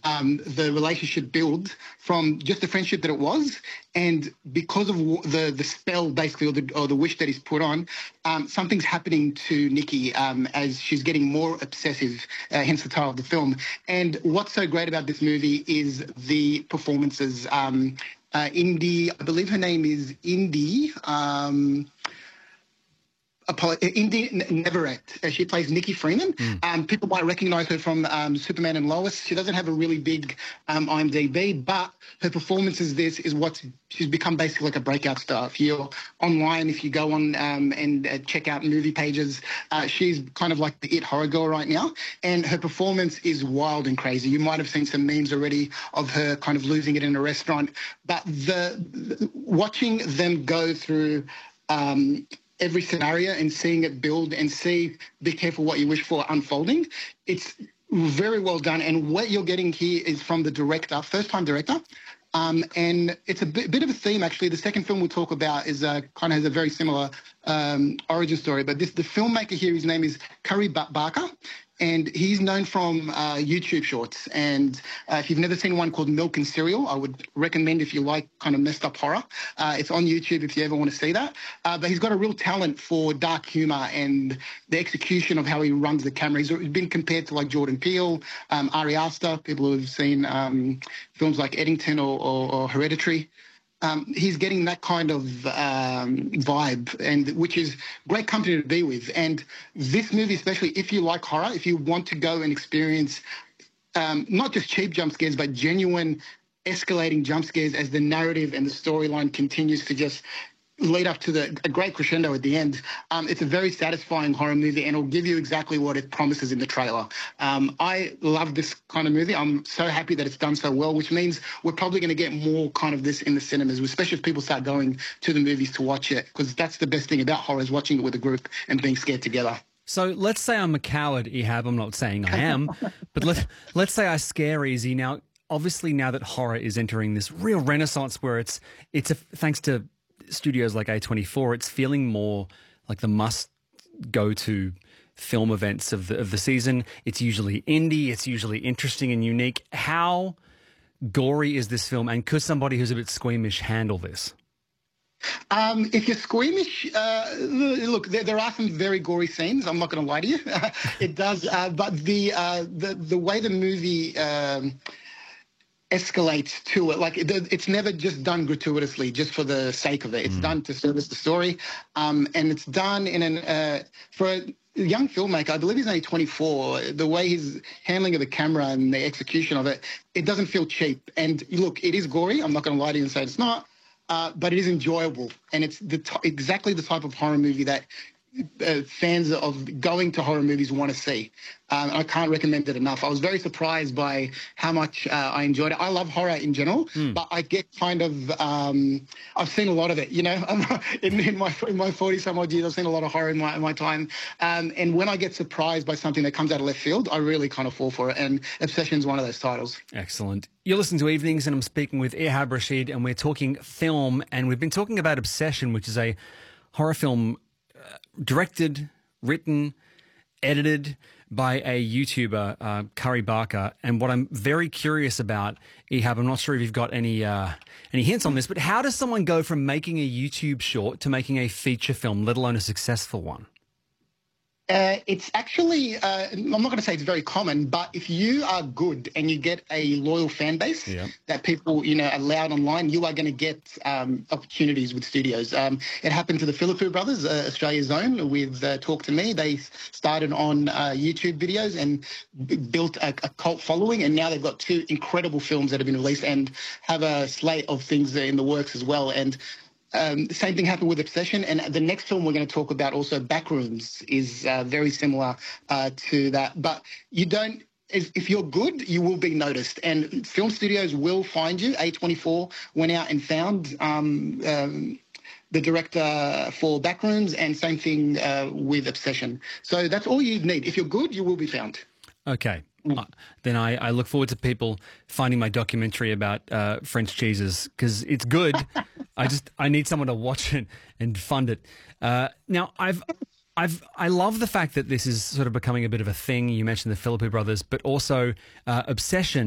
the relationship build from just the friendship that it was, and because of the spell, basically, or the wish that he's put on, something's happening to Nikki as she's getting more obsessive, hence the title of the film. And what's so great about this movie is the performances. Indy, I believe her name is Indy. Indy Neverett. She plays Nikki Freeman. People might recognise her from Superman and Lois. She doesn't have a really big IMDb, but her performance is she's become basically like a breakout star. If you're online, if you go on and check out movie pages, she's kind of like the it horror girl right now, and her performance is wild and crazy. You might have seen some memes already of her kind of losing it in a restaurant, but watching them go through every scenario and seeing it build and be careful what you wish for unfolding. It's very well done. And what you're getting here is from the director, first-time director. And it's a bit of a theme, actually. The second film we'll talk about is kind of has a very similar origin story. But the filmmaker here, his name is Curry Barker. And he's known from YouTube shorts. And if you've never seen one called Milk and Cereal, I would recommend if you like kind of messed up horror. It's on YouTube if you ever want to see that. But he's got a real talent for dark humour and the execution of how he runs the camera. He's been compared to like Jordan Peele, Ari Aster, people who have seen films like Eddington or Hereditary. He's getting that kind of vibe, and which is great company to be with. And this movie, especially if you like horror, if you want to go and experience not just cheap jump scares, but genuine escalating jump scares as the narrative and the storyline continues to just lead up to a great crescendo at the end. It's a very satisfying horror movie, and it'll give you exactly what it promises in the trailer. I love this kind of movie. I'm so happy that it's done so well, which means we're probably going to get more kind of this in the cinemas, especially if people start going to the movies to watch it, because that's the best thing about horror, is watching it with a group and being scared together. So let's say I'm a coward, Ehab. I'm not saying I am, but let's say I scare easy. Now, obviously, now that horror is entering this real renaissance where it's thanks to studios like A24, it's feeling more like the must-go-to film events of the season. It's usually indie. It's usually interesting and unique. How gory is this film, and could somebody who's a bit squeamish handle this? If you're squeamish, look, there are some very gory scenes. I'm not going to lie to you. It does, but the way the movie escalates to it, like it's never just done gratuitously just for the sake of it. It's done to service the story, and it's done in for a young filmmaker. I believe he's only 24. The way he's handling of the camera and the execution of it, it doesn't feel cheap. And look, it is gory. I'm not going to lie to you and say it's not, but it is enjoyable, and it's exactly the type of horror movie that fans of going to horror movies want to see. I can't recommend it enough. I was very surprised by how much I enjoyed it. I love horror in general, but I get kind of I've seen a lot of it. You know, in my 40-some odd years, I've seen a lot of horror in my time. And when I get surprised by something that comes out of left field, I really kind of fall for it. And Obsession's one of those titles. Excellent. You're listening to Evenings, and I'm speaking with Ehab Rashid, and we're talking film, and we've been talking about Obsession, which is a horror film directed, written, edited by a YouTuber, Curry Barker. And what I'm very curious about, Ehab, I'm not sure if you've got any hints on this, but how does someone go from making a YouTube short to making a feature film, let alone a successful one? It's actually, I'm not going to say it's very common, but if you are good and you get a loyal fan base that people, are loud online, you are going to get opportunities with studios. It happened to the Philippou brothers, Australia's own, with Talk to Me. They started on YouTube videos and built a cult following, and now they've got 2 incredible films that have been released and have a slate of things in the works as well. And the same thing happened with Obsession, and the next film we're going to talk about, also Backrooms, is very similar to that. But if you're good, you will be noticed, and film studios will find you. A24 went out and found the director for Backrooms, and same thing with Obsession. So that's all you need. If you're good, you will be found. Okay. Then I look forward to people finding my documentary about French cheeses, because it's good. I need someone to watch it and fund it. Now I love the fact that this is sort of becoming a bit of a thing. You mentioned the Philippou brothers, but also Obsession